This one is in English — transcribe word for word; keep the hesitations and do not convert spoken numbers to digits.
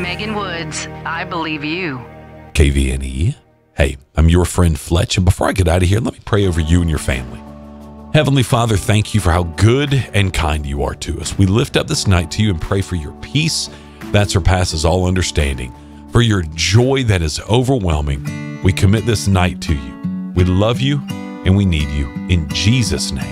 Megan Woods. I believe you. K V N E. Hey, I'm your friend Fletch, and before I get out of here, let me pray over you and your family. Heavenly Father, thank you for how good and kind you are to us. We lift up this night to you and pray for your peace that surpasses all understanding, for your joy that is overwhelming. We commit this night to you. We love you and we need you. In Jesus' name.